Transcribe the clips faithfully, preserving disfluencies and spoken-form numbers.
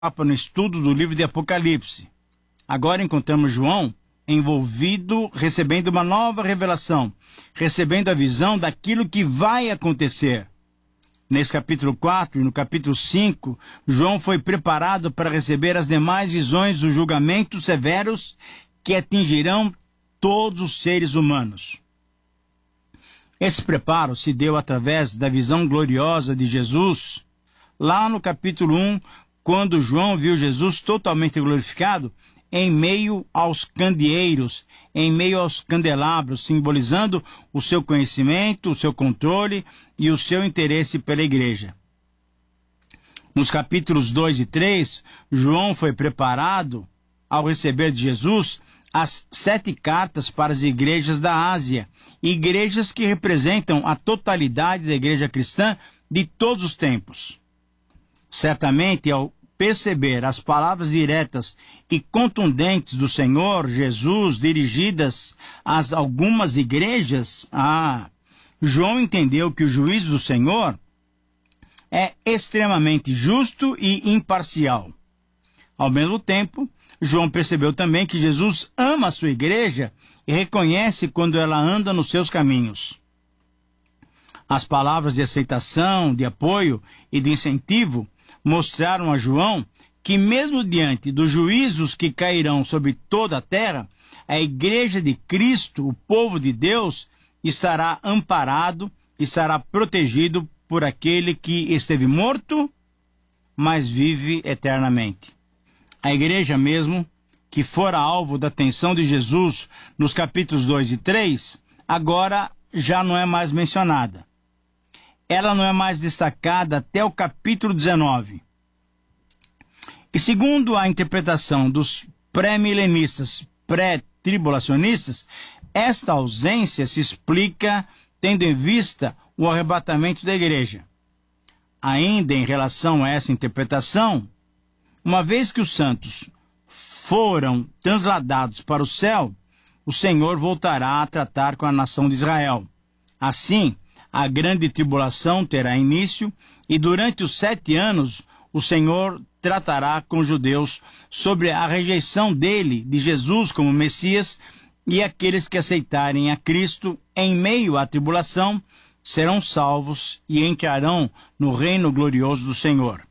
no estudo do livro de Apocalipse. Agora encontramos João envolvido, recebendo uma nova revelação, recebendo a visão daquilo que vai acontecer. Nesse capítulo quatro e no capítulo cinco, João foi preparado para receber as demais visões dos julgamentos severos que atingirão todos os seres humanos. Esse preparo se deu através da visão gloriosa de Jesus. Lá no capítulo um, quando João viu Jesus totalmente glorificado, em meio aos candeeiros, em meio aos candelabros, simbolizando o seu conhecimento, o seu controle e o seu interesse pela igreja. Nos capítulos dois e três, João foi preparado, ao receber de Jesus, as sete cartas para as igrejas da Ásia, igrejas que representam a totalidade da igreja cristã de todos os tempos. Certamente, ao perceber as palavras diretas e contundentes do Senhor Jesus dirigidas às algumas igrejas, ah, João entendeu que o juízo do Senhor é extremamente justo e imparcial. Ao mesmo tempo, João percebeu também que Jesus ama a sua igreja e reconhece quando ela anda nos seus caminhos. As palavras de aceitação, de apoio e de incentivo mostraram a João que mesmo diante dos juízos que cairão sobre toda a terra, a igreja de Cristo, o povo de Deus, estará amparado e estará protegido por aquele que esteve morto, mas vive eternamente. A igreja mesmo, que fora alvo da atenção de Jesus nos capítulos dois e três, agora já não é mais mencionada. Ela não é mais destacada até o capítulo dezenove. E segundo a interpretação dos pré-milenistas, pré-tribulacionistas, esta ausência se explica tendo em vista o arrebatamento da igreja. Ainda em relação a essa interpretação, uma vez que os santos foram transladados para o céu, o Senhor voltará a tratar com a nação de Israel. Assim, a grande tribulação terá início e durante os sete anos o Senhor tratará com os judeus sobre a rejeição dele, de Jesus como Messias, e aqueles que aceitarem a Cristo em meio à tribulação serão salvos e entrarão no reino glorioso do Senhor.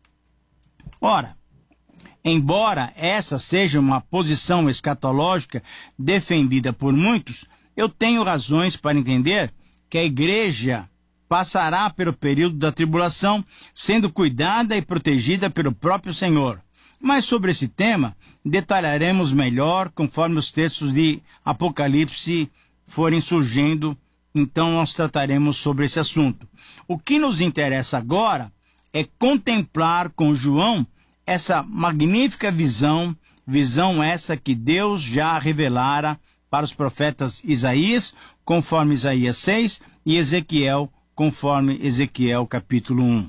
Ora, embora essa seja uma posição escatológica defendida por muitos, eu tenho razões para entender que a igreja passará pelo período da tribulação, sendo cuidada e protegida pelo próprio Senhor. Mas sobre esse tema, detalharemos melhor conforme os textos de Apocalipse forem surgindo, então nós trataremos sobre esse assunto. O que nos interessa agora é contemplar com João essa magnífica visão, visão essa que Deus já revelara para os profetas Isaías, conforme Isaías seis, e Ezequiel, conforme Ezequiel capítulo um.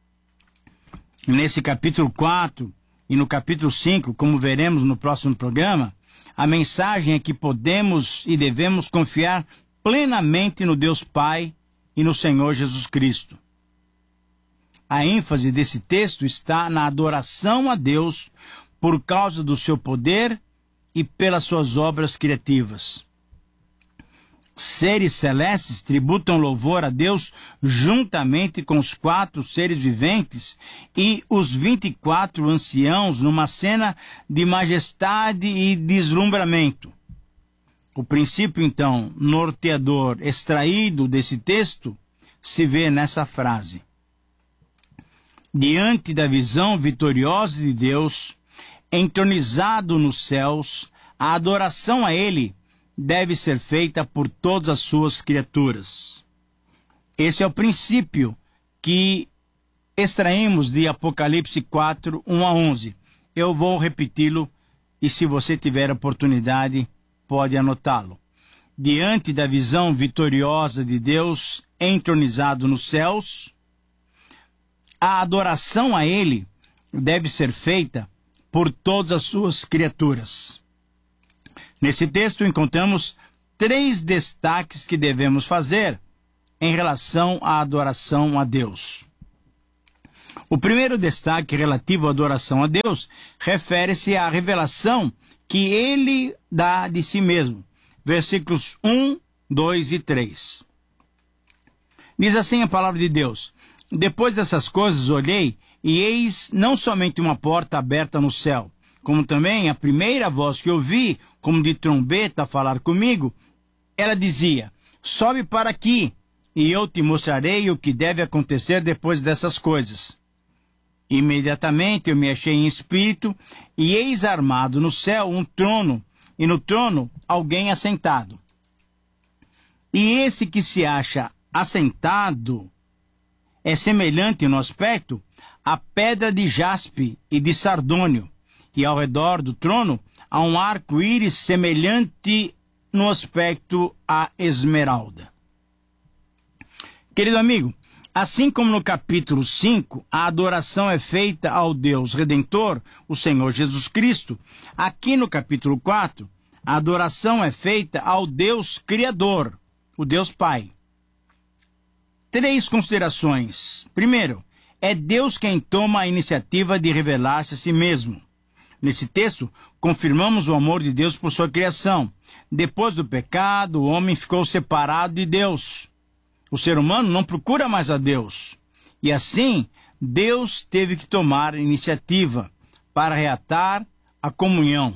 Nesse capítulo quatro e no capítulo cinco, como veremos no próximo programa, a mensagem é que podemos e devemos confiar plenamente no Deus Pai e no Senhor Jesus Cristo. A ênfase desse texto está na adoração a Deus por causa do seu poder e pelas suas obras criativas. Seres celestes tributam louvor a Deus juntamente com os quatro seres viventes e os vinte e quatro anciãos numa cena de majestade e deslumbramento. O princípio, então, norteador extraído desse texto se vê nessa frase. Diante da visão vitoriosa de Deus, entronizado nos céus, a adoração a Ele deve ser feita por todas as suas criaturas. Esse é o princípio que extraímos de Apocalipse quatro, um a onze. Eu vou repeti-lo e se você tiver oportunidade, pode anotá-lo. Diante da visão vitoriosa de Deus entronizado nos céus, a adoração a Ele deve ser feita por todas as suas criaturas. Nesse texto encontramos três destaques que devemos fazer em relação à adoração a Deus. O primeiro destaque relativo à adoração a Deus refere-se à revelação que ele dá de si mesmo. Versículos um, dois e três. Diz assim a palavra de Deus: Depois dessas coisas olhei, e eis não somente uma porta aberta no céu, como também a primeira voz que ouvi, como de trombeta, a falar comigo. Ela dizia: Sobe para aqui, e eu te mostrarei o que deve acontecer depois dessas coisas. Imediatamente eu me achei em espírito, e eis armado no céu um trono, e no trono alguém assentado. E esse que se acha assentado é semelhante no aspecto à pedra de jaspe e de sardônio, e ao redor do trono há um arco-íris semelhante no aspecto à esmeralda. Querido amigo, assim como no capítulo cinco, a adoração é feita ao Deus Redentor, o Senhor Jesus Cristo, aqui no capítulo quatro, a adoração é feita ao Deus Criador, o Deus Pai. Três considerações. Primeiro, é Deus quem toma a iniciativa de revelar-se a si mesmo. Nesse texto, confirmamos o amor de Deus por sua criação. Depois do pecado, o homem ficou separado de Deus. O ser humano não procura mais a Deus. E assim, Deus teve que tomar iniciativa para reatar a comunhão.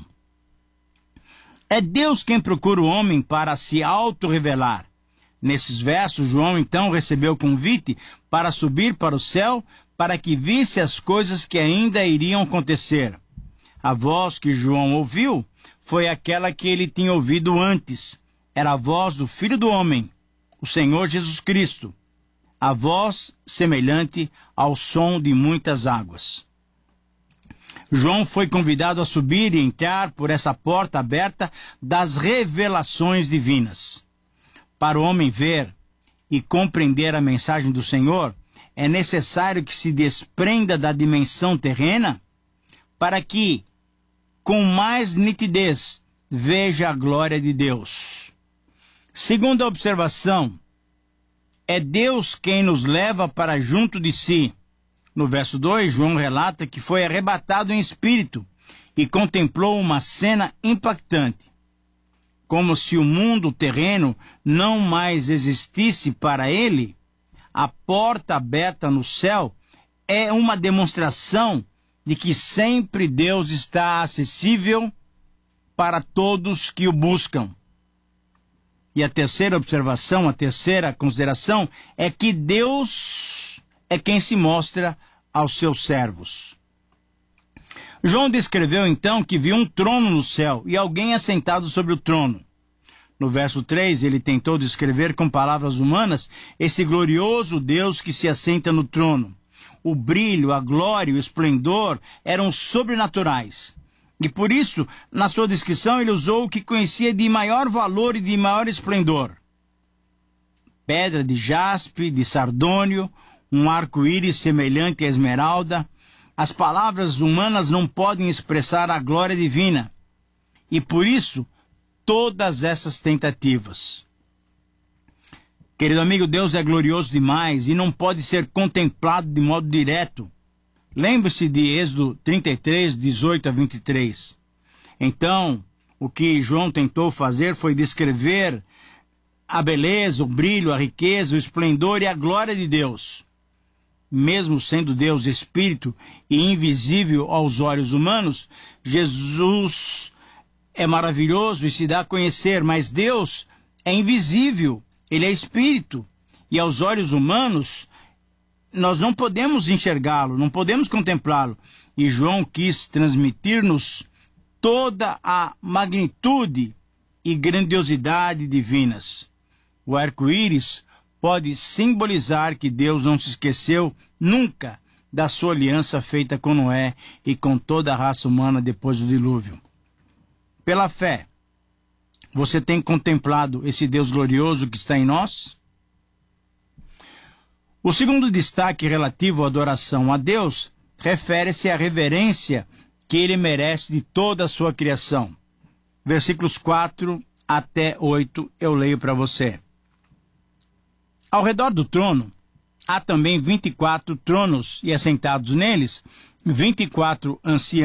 É Deus quem procura o homem para se auto-revelar. Nesses versos, João então recebeu o convite para subir para o céu, para que visse as coisas que ainda iriam acontecer. A voz que João ouviu foi aquela que ele tinha ouvido antes. Era a voz do Filho do Homem, o Senhor Jesus Cristo. A voz semelhante ao som de muitas águas. João foi convidado a subir e entrar por essa porta aberta das revelações divinas. Para o homem ver e compreender a mensagem do Senhor, é necessário que se desprenda da dimensão terrena para que, com mais nitidez, veja a glória de Deus. Segunda observação, é Deus quem nos leva para junto de si. No verso dois, João relata que foi arrebatado em espírito e contemplou uma cena impactante. Como se o mundo terreno não mais existisse para ele, a porta aberta no céu é uma demonstração de que sempre Deus está acessível para todos que o buscam. E a terceira observação, a terceira consideração, é que Deus é quem se mostra aos seus servos. João descreveu então que viu um trono no céu e alguém assentado sobre o trono. No verso três, ele tentou descrever com palavras humanas esse glorioso Deus que se assenta no trono. O brilho, a glória, o esplendor eram sobrenaturais. E por isso, na sua descrição, ele usou o que conhecia de maior valor e de maior esplendor. Pedra de jaspe, de sardônio, um arco-íris semelhante à esmeralda. As palavras humanas não podem expressar a glória divina. E por isso, todas essas tentativas. Querido amigo, Deus é glorioso demais e não pode ser contemplado de modo direto. Lembre-se de Êxodo trinta e três, dezoito a vinte e três. Então, o que João tentou fazer foi descrever a beleza, o brilho, a riqueza, o esplendor e a glória de Deus. Mesmo sendo Deus Espírito e invisível aos olhos humanos, Jesus é maravilhoso e se dá a conhecer, mas Deus é invisível, Ele é Espírito, e aos olhos humanos nós não podemos enxergá-lo, não podemos contemplá-lo. E João quis transmitir-nos toda a magnitude e grandiosidade divinas. O arco-íris pode simbolizar que Deus não se esqueceu nunca da sua aliança feita com Noé e com toda a raça humana depois do dilúvio. Pela fé, você tem contemplado esse Deus glorioso que está em nós? O segundo destaque relativo à adoração a Deus refere-se à reverência que ele merece de toda a sua criação. Versículos quatro até oito eu leio para você. Ao redor do trono há também vinte e quatro tronos, e assentados neles, vinte e quatro anciãos,